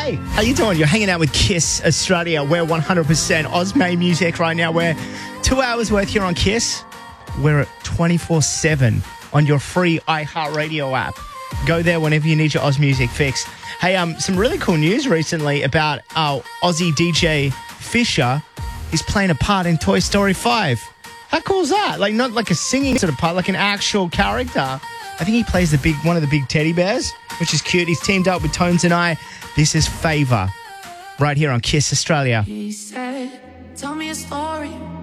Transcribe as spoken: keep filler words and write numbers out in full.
Hey, how you doing? You're hanging out with Kiss Australia. We're one hundred percent Osmay music right now. We're two hours worth here on Kiss. We're at twenty-four seven on your free iHeartRadio app. Go there whenever you need your Oz music fix. Hey, um, some really cool news recently about our Aussie D J Fisher. He's playing a part in Toy Story five. How cool is that? Like, not like a singing sort of part, like an actual character. I think he plays the big one of the big teddy bears, which is cute. He's teamed up with Tones and I. This is Favour, right here on Kiss Australia. He said, tell me a story.